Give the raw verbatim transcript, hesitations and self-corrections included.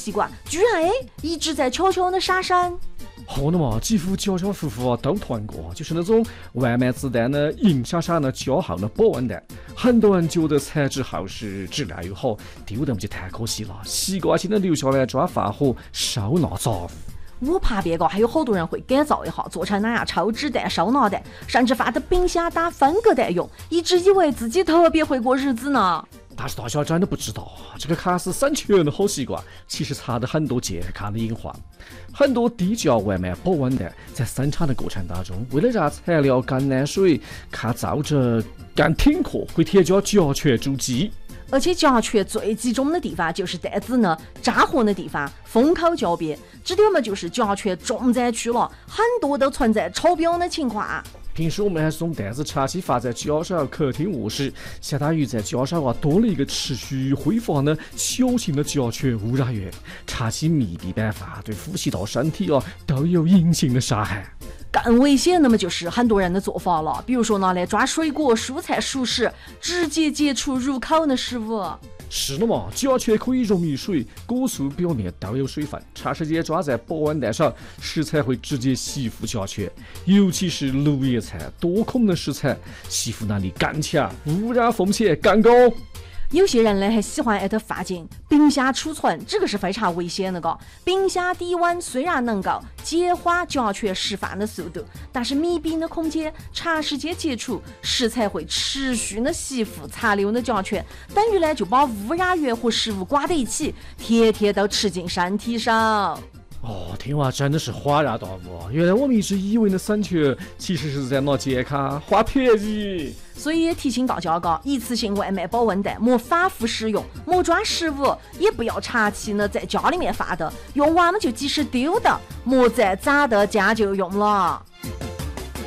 习惯，居然哎一直在悄悄的杀伤。 好的嘛，几乎家家户户都团过，就是那种外卖子弹呢，硬沙沙的胶好的保温袋，很多人觉得材质厚实，质量又好，丢得就太可惜了，习惯性的留下来抓发火收纳杂物。 我怕别个还有好多人会改造一下，做成那样抽纸袋、收纳袋，甚至放到冰箱打分隔袋用，一直以为自己特别会过日子呢。 但是大家真的不知道，这个看似省钱的好习惯，其实藏着很多健康的隐患。很多低价外卖保温袋在生产的过程当中，为了让材料更耐水、看造纸更挺阔，会添加甲醛助剂。 而且甲醛最集中的地方就是袋子呢扎合的地方，封口交边，这点嘛就是甲醛重灾区了，很多都存在超标的情况。 平时我们还是用袋子长期放在脚上、客厅、卧室，相当于在脚上啊多了一个持续挥发的小型的甲醛污染源，长期密闭摆放，对呼吸道、身体啊都有隐形的伤害。 更危险的嘛就是很多人的做法了，比如说拿来抓水果、蔬菜、熟食，直接接触入口的食物。 是的嘛，甲醛可以溶于水，果蔬表面都有水分，长时间抓在保温袋上，食材会直接吸附甲醛，尤其是绿叶菜、多孔的食材，吸附能力更强，污染风险更高。 有些人呢还喜欢爱它放进冰箱储存，这个是非常危险的个。冰箱低温虽然能够减缓甲醛释放的速度，但是密闭的空间长时间接触，食材会持续的吸附残留的甲醛，等于呢就把污染源和食物挂在一起，天天都吃进身体上。 哦，听完真的是恍然大悟，原来我们一直以为的省钱，其实是在拿健康花便宜。 所以也提醒大家个，一次性外卖保温袋莫反复使用，莫装食物，也不要长期呢在家里面放的，用完了就及时丢的，莫再攒的将就用了。